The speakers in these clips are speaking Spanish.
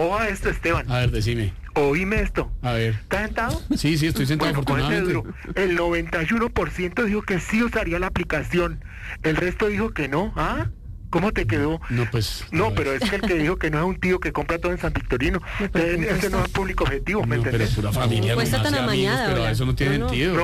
Oa esto, Esteban. A ver, decime. Oíme esto. A ver. ¿Estás sentado? Sí, estoy sentado, Bueno, cógete afortunadamente. duro. El 91% dijo que sí usaría la aplicación. El resto dijo que no. ¿Ah? ¿Cómo te quedó? No, pues. No, a ver. pero es que el que dijo que no es un tío que compra todo en San Victorino. Ese no es público objetivo, ¿me No, pero entendés? pura familia. Cuesta nomás, tan y amigos, amañada, pero hola. eso no tiene No. sentido.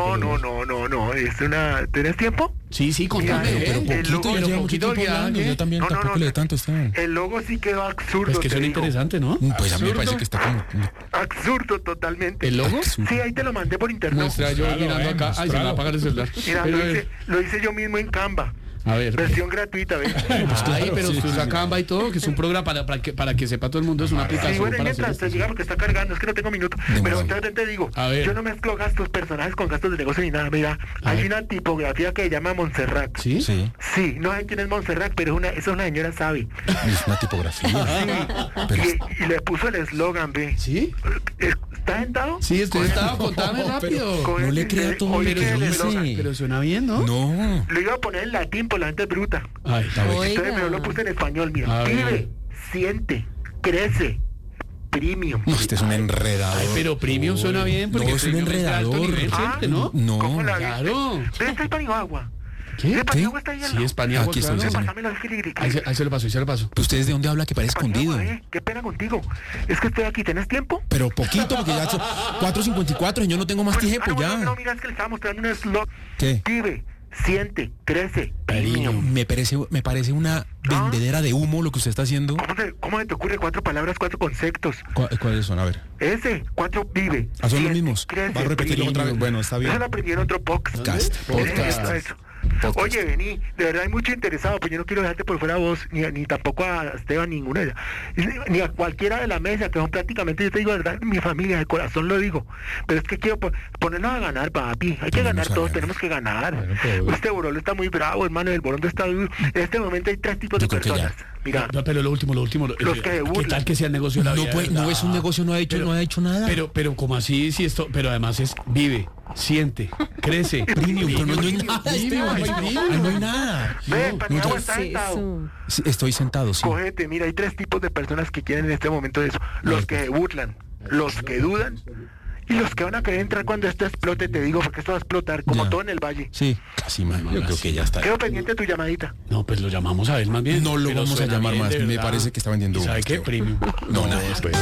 No. Es una... ¿Tenés tiempo? Sí, contame. Mira, Pero el poquito, logo- ya lleva mucho poquito tiempo hablando, viaje. yo también No, tampoco le dé tanto, Esteban. El logo sí quedó absurdo. Pues que te suena digo. interesante, ¿no? Pues a mí me Absurdo. parece que está como... Absurdo totalmente. ¿El logo? Absurdo. Sí, ahí te lo mandé por internet. Muestra yo Mostralo, mirando acá. Ay, se me va a mostralo. apagar el celular. Mira, Pero, lo hice yo mismo en Canva. a ver. Versión gratuita, ¿ves? Ay, claro, pero sí, tú sí, usa sí. Canva y todo, que es un programa para que sepa todo el mundo, es una aplicación Sí, bueno, y para hacer mientras esto. te llega porque está cargando, es que no tengo minutos. Demasiado. Pero entonces te digo, A ver. yo no mezclo gastos personales con gastos de negocio ni nada. Mira, A hay ver. una tipografía que se llama Montserrat. ¿Sí? Sí, Sí, no sé quién es Montserrat, pero esa es una señora sabe. es una tipografía. Pero Y le puso el eslogan, ve. ¿Sí? ¿Estás sentado? Sí, estoy estaba, contame No, rápido. Coge- no le crea todo oye, lo Pero, que el suena- eslogan. dice. pero suena bien, ¿no? No. Lo iba a poner en latín, por la gente es bruta. Ay, está bien. Oiga. Entonces me lo puse en español, mira. A ver. Vive, siente, crece, premium. No, usted es un enredador. Ay, pero premium suena bien porque No, es un premium de alto enredador. nivel siempre, ¿no? No. ¿Cómo la viste? Claro. ¿Ves? Está Paniagua. ¿Qué? ¿Ves? Paniagua está ahí al Sí, lado. es Paniagua, Aquí estoy, claro. sí, señor. Pásamelo, es que- Ahí se lo paso, ahí se lo paso. Pues ¿ustedes de dónde habla que parece escondido? Paniagua, qué pena contigo. Es que estoy aquí, ¿tenés tiempo? Pero poquito, porque ya son 4:54 y yo no tengo más tiempo bueno, ya. no, mira, es que le estaba mostrando un slot. ¿Qué? Vive, siente, crece, premium. Me parece una vendedera de humo lo que usted está haciendo. ¿Cómo se te ocurre 4 palabras, 4 conceptos? ¿Cuáles son? A ver. Ese, 4 vive. Ah, son los siente, mismos. crece, Va a repetirlo otra vez. premium. Bueno, está bien. Eso lo aprendí en otro podcast. Podcast. Eso. Podcast. Oye, vení, de verdad hay mucho interesado, pues yo no quiero dejarte por fuera a vos, ni tampoco a Esteban, ninguna de ellas, ni a cualquiera de la mesa, que son prácticamente, yo te digo, de verdad, mi familia, de corazón lo digo, pero es que quiero ponernos a ganar, papi, hay que Ponemos ganar a todos, ganar. tenemos que ganar. Bueno, pero- Este Borolo está muy bravo, hermano, el Borondo está duro. En este momento hay 3 tipos de Yo creo que ya. personas. Mira, No, pero lo último. Los que ¿Qué burlan. tal que sea el negocio de la No, vida? pues, de verdad? no es un negocio, no ha hecho nada. Pero como así, si esto, pero además es vive, siente, crece. Premium, pero no hay nada, Premium, Esteban. no hay premium. Ahí no hay nada. ve, No, Paniagua ya- está Sí, sentado. eso. Sí, estoy sentado, sí. Cógete, mira, hay 3 tipos de personas que quieren en este momento eso. Los que se burlan, los que dudan y los que van a querer entrar cuando esto explote, te digo, porque esto va a explotar, como Ya. todo en el valle. Sí, casi mal. Yo creo que ya está. Quedo pendiente de tu llamadita. No, pues lo llamamos a él más bien. No lo Pero vamos a suena llamar bien, más, de me verdad. parece que está vendiendo ¿Y sabe humo, qué? Esteban. Premium. No, nada. pues.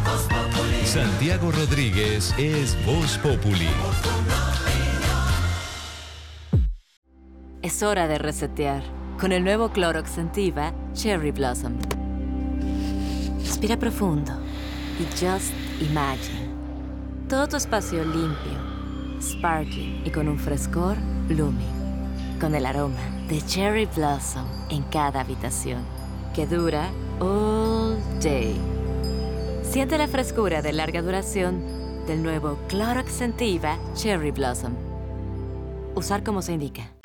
Santiago Rodríguez es Voz Populi. Es hora de resetear con el nuevo Clorox Sentiva Cherry Blossom. Respira profundo y just imagine. Todo tu espacio limpio, sparkling y con un frescor blooming. Con el aroma de Cherry Blossom en cada habitación, que dura all day. Siente la frescura de larga duración del nuevo Clorox Sentiva Cherry Blossom. Usar como se indica.